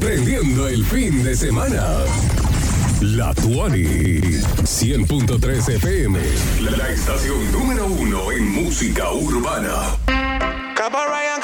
prendiendo el fin de semana. La Tuani 100.3 FM, la estación número 1 en música urbana. Capa Ryan